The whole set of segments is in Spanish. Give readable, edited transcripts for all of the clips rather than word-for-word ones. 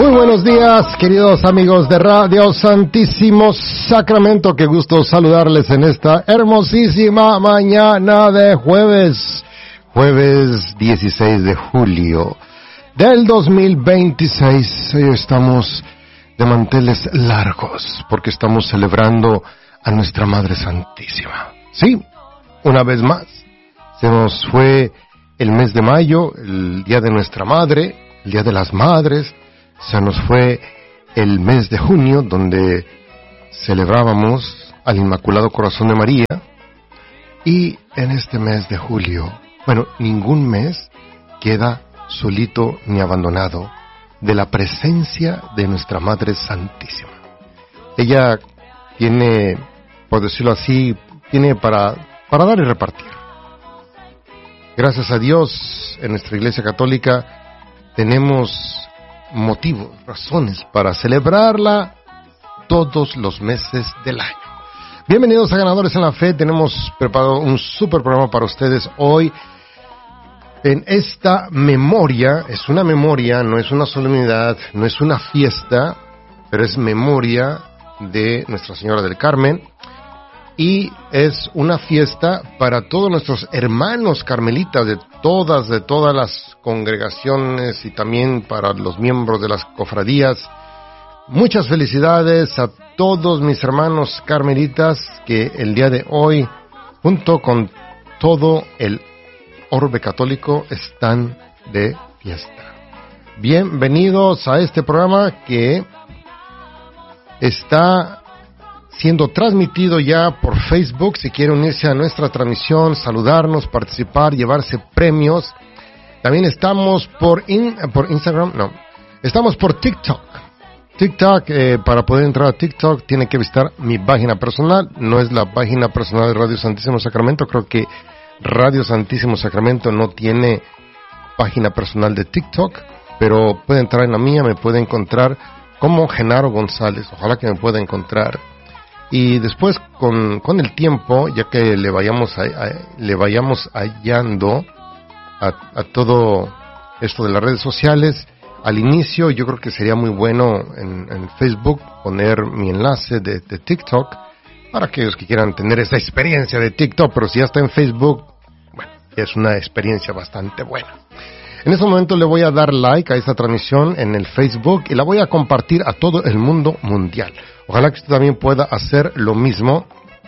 Muy buenos días, queridos amigos de Radio Santísimo Sacramento. Qué gusto saludarles en esta hermosísima mañana de jueves 16 de julio del 2026. Hoy estamos de manteles largos porque estamos celebrando a nuestra Madre Santísima. Sí, una vez más, se nos fue el mes de mayo, el Día de nuestra Madre, el Día de las Madres. Se nos fue el mes de junio, donde celebrábamos al Inmaculado Corazón de María. Y en este mes de julio, ningún mes queda solito ni abandonado de la presencia de nuestra Madre Santísima. Ella tiene, por decirlo así, tiene para dar y repartir. Gracias a Dios, en nuestra Iglesia Católica tenemos motivos, razones para celebrarla todos los meses del año. Bienvenidos a Ganadores en la Fe. Tenemos preparado un super programa para ustedes hoy. En esta memoria, es una memoria, no es una solemnidad, no es una fiesta, pero es memoria de Nuestra Señora del Carmen. Y es una fiesta para todos nuestros hermanos carmelitas de todas las congregaciones y también para los miembros de las cofradías. Muchas felicidades a todos mis hermanos carmelitas que el día de hoy, junto con todo el orbe católico, están de fiesta. Bienvenidos a este programa que está siendo transmitido ya por Facebook. Si quiere unirse a nuestra transmisión, saludarnos, participar, llevarse premios. También estamos por Instagram, estamos por TikTok. Para poder entrar a TikTok tiene que visitar mi página personal. No es la página personal de Radio Santísimo Sacramento. Creo que Radio Santísimo Sacramento no tiene página personal de TikTok, pero puede entrar en la mía, me puede encontrar como Genaro González. Ojalá que me pueda encontrar. Y después, con el tiempo, ya que le vayamos hallando a todo esto de las redes sociales, al inicio yo creo que sería muy bueno en Facebook poner mi enlace de TikTok para aquellos que quieran tener esa experiencia de TikTok, pero si ya está en Facebook, es una experiencia bastante buena. En este momento le voy a dar like a esta transmisión en el Facebook y la voy a compartir a todo el mundo mundial. Ojalá que usted también pueda hacer lo mismo.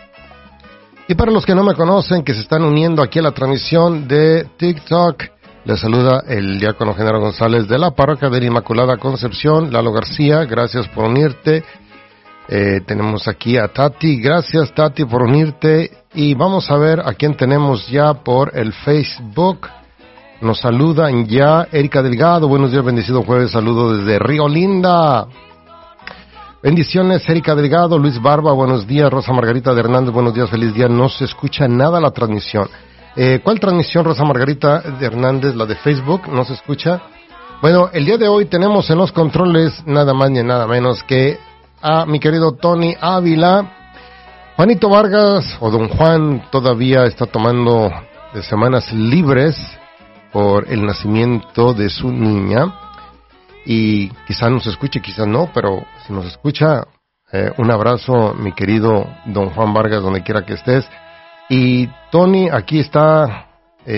Y para los que no me conocen, que se están uniendo aquí a la transmisión de TikTok, les saluda el diácono Genaro González de la Parroquia de la Inmaculada Concepción, Lalo García. Gracias por unirte. Tenemos aquí a Tati. Gracias, Tati, por unirte. Y vamos a ver a quién tenemos ya por el Facebook. Nos saludan ya Erika Delgado. Buenos días, bendecido jueves. Saludo desde Río Linda. Bendiciones, Erika Delgado. Luis Barba, buenos días. Rosa Margarita de Hernández, buenos días, feliz día. No se escucha nada la transmisión. ¿Cuál transmisión, Rosa Margarita de Hernández? ¿La de Facebook? ¿No se escucha? Bueno, el día de hoy tenemos en los controles nada más ni nada menos que a mi querido Tony Ávila. Juanito Vargas, o Don Juan, todavía está tomando de semanas libres por el nacimiento de su niña, y quizá nos escuche, quizá no, pero si nos escucha, un abrazo, mi querido Don Juan Vargas, donde quiera que estés. Y Tony aquí está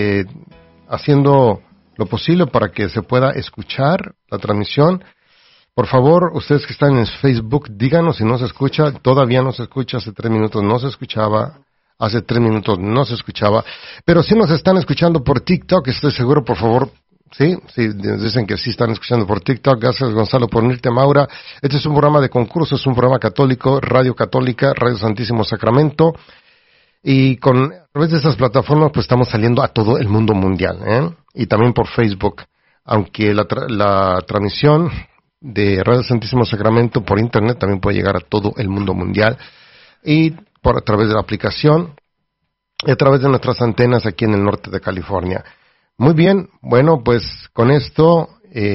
haciendo lo posible para que se pueda escuchar la transmisión. Por favor, ustedes que están en Facebook, díganos si no se escucha. Todavía no se escucha, hace 3 minutos no se escuchaba. Hace 3 minutos no se escuchaba, pero si nos están escuchando por TikTok, estoy seguro, por favor, sí, dicen que sí están escuchando por TikTok. Gracias, Gonzalo, por unirte. Maura, este es un programa de concurso, es un programa católico, Radio Católica, Radio Santísimo Sacramento, y a través de esas plataformas pues estamos saliendo a todo el mundo mundial, y también por Facebook, aunque la transmisión de Radio Santísimo Sacramento por internet también puede llegar a todo el mundo mundial, y a través de la aplicación y a través de nuestras antenas aquí en el norte de California. Muy bien, bueno, pues con esto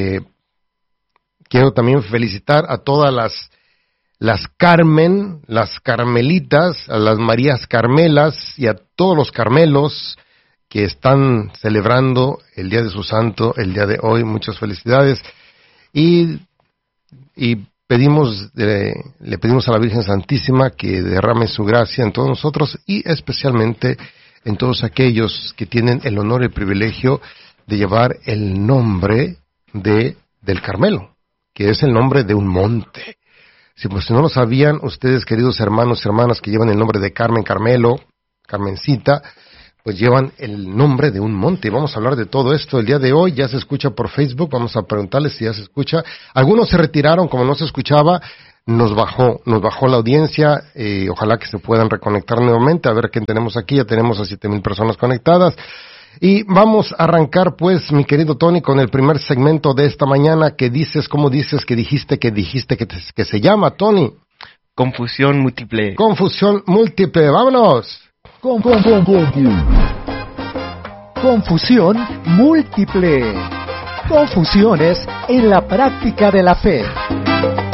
quiero también felicitar a todas las Carmen, las Carmelitas, a las Marías Carmelas y a todos los Carmelos que están celebrando el Día de su Santo el día de hoy. Muchas felicidades. Y y le pedimos a la Virgen Santísima que derrame su gracia en todos nosotros y especialmente en todos aquellos que tienen el honor y el privilegio de llevar el nombre del Carmelo, que es el nombre de un monte. Si no lo sabían, ustedes, queridos hermanos y hermanas que llevan el nombre de Carmen, Carmelo, Carmencita, pues llevan el nombre de un monte. Vamos a hablar de todo esto el día de hoy. Ya se escucha por Facebook, vamos a preguntarles si ya se escucha. Algunos se retiraron, como no se escuchaba, nos bajó la audiencia. Ojalá que se puedan reconectar nuevamente, a ver qué tenemos aquí. Ya tenemos a 7,000 personas conectadas. Y vamos a arrancar, pues, mi querido Tony, con el primer segmento de esta mañana. ¿Cómo dices que dijiste que se llama, Tony? Confusión múltiple. Confusión múltiple, vámonos. Confusión múltiple. Confusiones en la práctica de la fe.